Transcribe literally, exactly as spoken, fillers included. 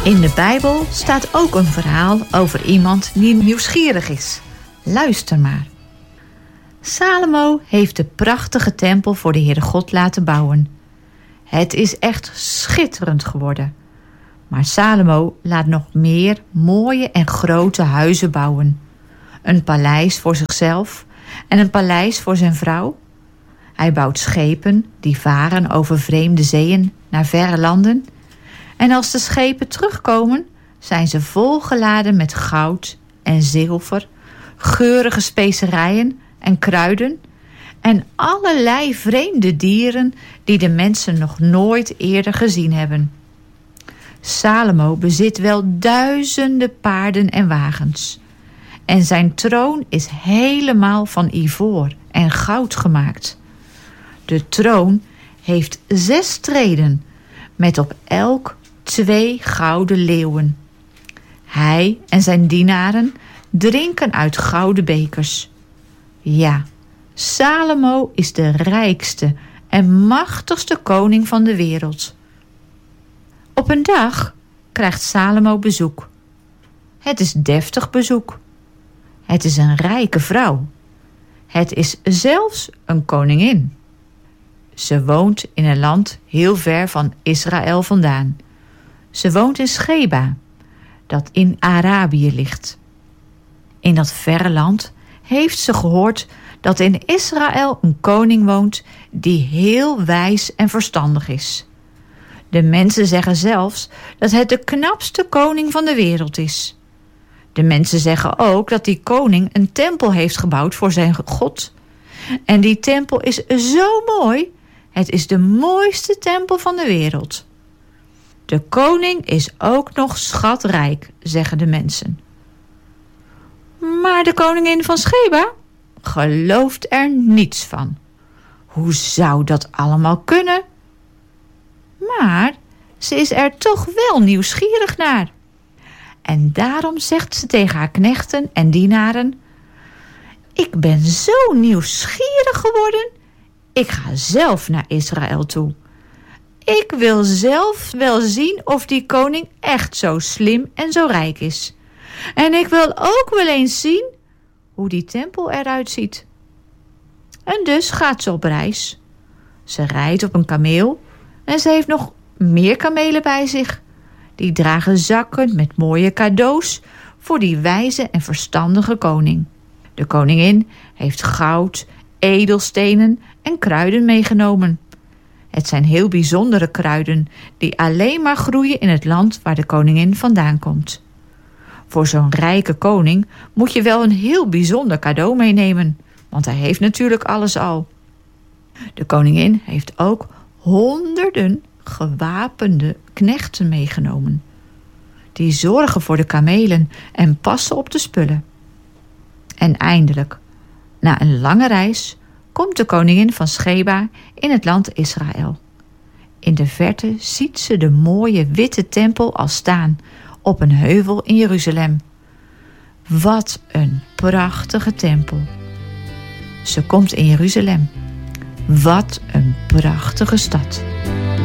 In de Bijbel staat ook een verhaal over iemand die nieuwsgierig is. Luister maar. Salomo heeft de prachtige tempel voor de Heere God laten bouwen. Het is echt schitterend geworden. Maar Salomo laat nog meer mooie en grote huizen bouwen. Een paleis voor zichzelf en een paleis voor zijn vrouw. Hij bouwt schepen die varen over vreemde zeeën naar verre landen. En als de schepen terugkomen, zijn ze volgeladen met goud en zilver, geurige specerijen en kruiden en allerlei vreemde dieren die de mensen nog nooit eerder gezien hebben. Salomo bezit wel duizenden paarden en wagens. En zijn troon is helemaal van ivoor en goud gemaakt. De troon heeft zes treden met op elk twee gouden leeuwen. Hij en zijn dienaren drinken uit gouden bekers. Ja, Salomo is de rijkste en machtigste koning van de wereld. Op een dag krijgt Salomo bezoek. Het is deftig bezoek. Het is een rijke vrouw. Het is zelfs een koningin. Ze woont in een land heel ver van Israël vandaan. Ze woont in Sheba, dat in Arabië ligt. In dat verre land heeft ze gehoord dat in Israël een koning woont die heel wijs en verstandig is. De mensen zeggen zelfs dat het de knapste koning van de wereld is. De mensen zeggen ook dat die koning een tempel heeft gebouwd voor zijn God. En die tempel is zo mooi. Het is de mooiste tempel van de wereld. De koning is ook nog schatrijk, zeggen de mensen. Maar de koningin van Sheba gelooft er niets van. Hoe zou dat allemaal kunnen? Maar ze is er toch wel nieuwsgierig naar. En daarom zegt ze tegen haar knechten en dienaren: ik ben zo nieuwsgierig geworden. Ik ga zelf naar Israël toe. Ik wil zelf wel zien of die koning echt zo slim en zo rijk is. En ik wil ook wel eens zien hoe die tempel eruit ziet. En dus gaat ze op reis. Ze rijdt op een kameel en ze heeft nog meer kamelen bij zich. Die dragen zakken met mooie cadeaus voor die wijze en verstandige koning. De koningin heeft goud, edelstenen en kruiden meegenomen. Het zijn heel bijzondere kruiden die alleen maar groeien in het land waar de koningin vandaan komt. Voor zo'n rijke koning moet je wel een heel bijzonder cadeau meenemen, want hij heeft natuurlijk alles al. De koningin heeft ook honderden gewapende knechten meegenomen. Die zorgen voor de kamelen en passen op de spullen. En eindelijk, na een lange reis, komt de koningin van Sheba in het land Israël. In de verte ziet ze de mooie witte tempel al staan op een heuvel in Jeruzalem. Wat een prachtige tempel. Ze komt in Jeruzalem. Wat een prachtige stad.